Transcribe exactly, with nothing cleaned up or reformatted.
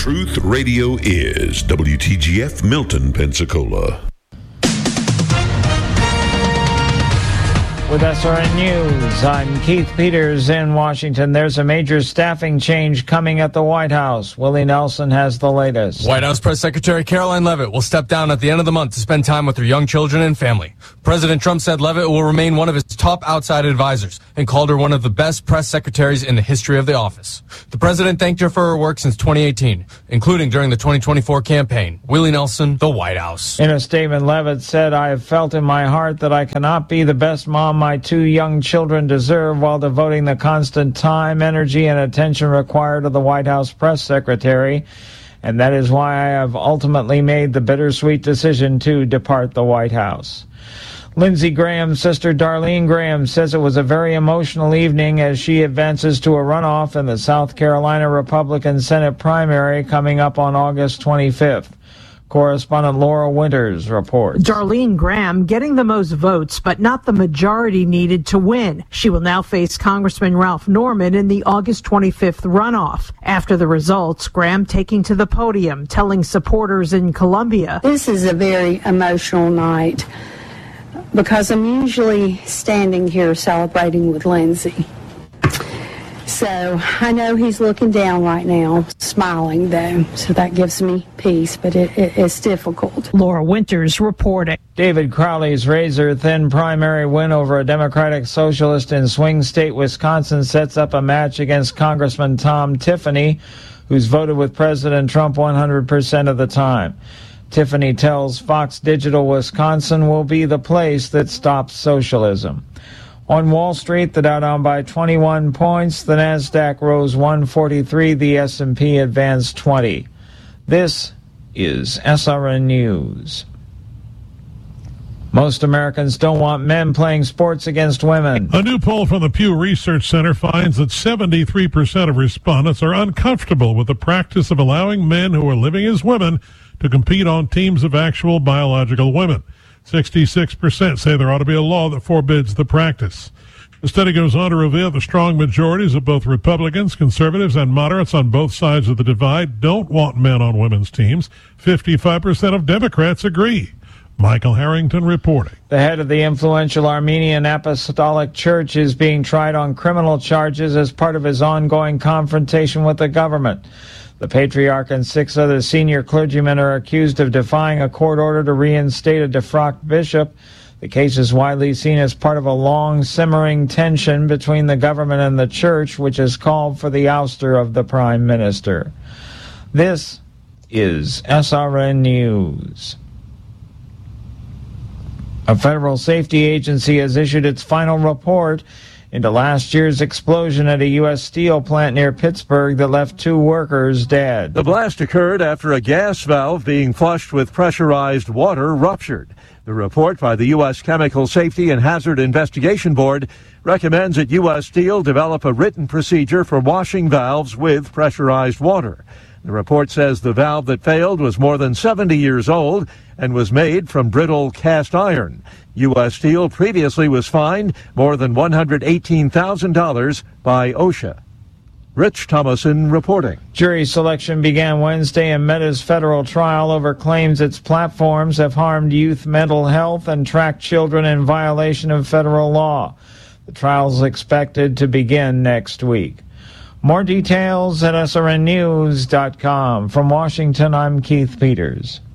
Truth Radio is W T G F Milton, Pensacola. With S R N News, I'm Keith Peters in Washington. There's a major staffing change coming at the White House. Willie Nelson has the latest. White House Press Secretary Caroline Leavitt will step down at the end of the month to spend time with her young children and family. President Trump said Leavitt will remain one of his top outside advisors and called her one of the best press secretaries in the history of the office. The president thanked her for her work since twenty eighteen, including during the twenty twenty-four campaign. Willie Nelson, the White House. In a statement, Leavitt said, I have felt in my heart that I cannot be the best mom my two young children deserve while devoting the constant time, energy, and attention required of the White House press secretary. And that is why I have ultimately made the bittersweet decision to depart the White House. Lindsey Graham's sister Darlene Graham says it was a very emotional evening as she advances to a runoff in the South Carolina Republican Senate primary coming up on August twenty-fifth. Correspondent Laura Winters reports. Darlene Graham getting the most votes, but not the majority needed to win. She will now face Congressman Ralph Norman in the August twenty-fifth runoff. After the results, Graham taking to the podium, telling supporters in Columbia, "This is a very emotional night because I'm usually standing here celebrating with Lindsey. So I know he's looking down right now, smiling though, so that gives me peace, but it, it, it's difficult." Laura Winters reporting. David Crowley's razor-thin primary win over a Democratic socialist in swing state Wisconsin sets up a match against Congressman Tom Tiffany, who's voted with President Trump one hundred percent of the time. Tiffany tells Fox Digital Wisconsin will be the place that stops socialism. On Wall Street, the Dow down by twenty-one points, the Nasdaq rose one forty-three, the S and P advanced twenty. This is S R N News. Most Americans don't want men playing sports against women. A new poll from the Pew Research Center finds that seventy-three percent of respondents are uncomfortable with the practice of allowing men who are living as women to compete on teams of actual biological women. sixty-six percent say there ought to be a law that forbids the practice. The study goes on to reveal the strong majorities of both Republicans, conservatives, and moderates on both sides of the divide don't want men on women's teams. fifty-five percent of Democrats agree. Michael Harrington reporting. The head of the influential Armenian Apostolic Church is being tried on criminal charges as part of his ongoing confrontation with the government. The Patriarch and six other senior clergymen are accused of defying a court order to reinstate a defrocked bishop. The case is widely seen as part of a long simmering tension between the government and the church, which has called for the ouster of the prime minister. This is S R N News. A federal safety agency has issued its final report into last year's explosion at a U S steel plant near Pittsburgh that left two workers dead. The blast occurred after a gas valve being flushed with pressurized water ruptured. The report by the U S Chemical Safety and Hazard Investigation Board recommends that U S Steel develop a written procedure for washing valves with pressurized water. The report says the valve that failed was more than seventy years old and was made from brittle cast iron. U S Steel previously was fined more than one hundred eighteen thousand dollars by OSHA. Rich Thomason reporting. Jury selection began Wednesday in Meta's federal trial over claims its platforms have harmed youth mental health and tracked children in violation of federal law. The trial is expected to begin next week. More details at S R N news dot com. From Washington, I'm Keith Peters.